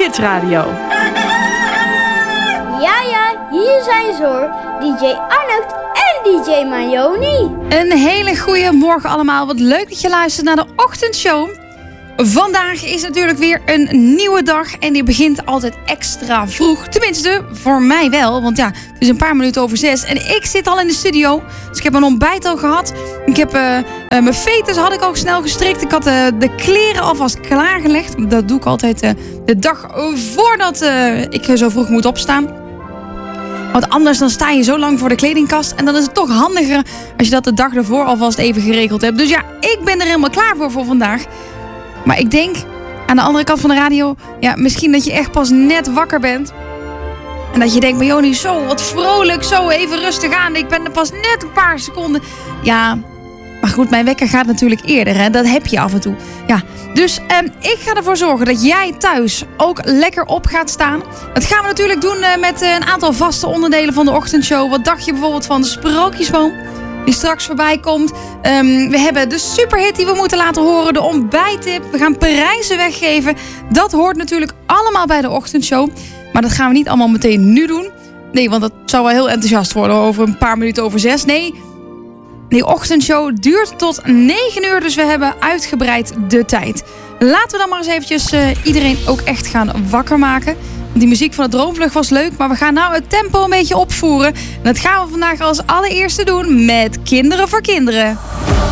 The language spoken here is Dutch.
Kids Radio. Ja, hier zijn ze hoor. DJ Arnold en DJ Marioni. Een hele goede morgen allemaal. Wat leuk dat je luistert naar de ochtendshow. Vandaag is natuurlijk weer een nieuwe dag en die begint altijd extra vroeg. Tenminste, voor mij wel, want ja, het is een paar minuten over 6 en ik zit al in de studio. Dus ik heb mijn ontbijt al gehad. Ik heb mijn veters had ik al snel gestrikt. Ik had de kleren alvast klaargelegd. Dat doe ik altijd de dag voordat ik zo vroeg moet opstaan. Want anders dan sta je zo lang voor de kledingkast. En dan is het toch handiger als je dat de dag ervoor alvast even geregeld hebt. Dus ja, ik ben er helemaal klaar voor vandaag. Maar ik denk, aan de andere kant van de radio, ja, misschien dat je echt pas net wakker bent. En dat je denkt, Marioni, zo wat vrolijk, zo even rustig aan. Ik ben er pas net een paar seconden. Ja, maar goed, mijn wekker gaat natuurlijk eerder, hè. Dat heb je af en toe. Ja, dus ik ga ervoor zorgen dat jij thuis ook lekker op gaat staan. Dat gaan we natuurlijk doen met een aantal vaste onderdelen van de ochtendshow. Wat dacht je bijvoorbeeld van de Sprookjesboom? Die straks voorbij komt. We hebben de superhit die we moeten laten horen. De ontbijttip. We gaan prijzen weggeven. Dat hoort natuurlijk allemaal bij de ochtendshow. Maar dat gaan we niet allemaal meteen nu doen. Nee, want dat zou wel heel enthousiast worden over een paar minuten over 6. Nee, die ochtendshow duurt tot 9 uur. Dus we hebben uitgebreid de tijd. Laten we dan maar eens eventjes iedereen ook echt gaan wakker maken. Die muziek van de Droomvlucht was leuk, maar we gaan nou het tempo een beetje opvoeren. En dat gaan we vandaag als allereerste doen met Kinderen voor Kinderen.